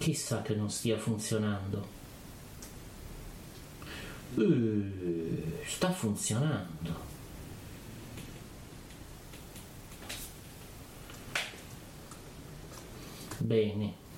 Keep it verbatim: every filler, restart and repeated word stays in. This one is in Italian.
Chissà che non stia funzionando. Uh, sta funzionando. Bene.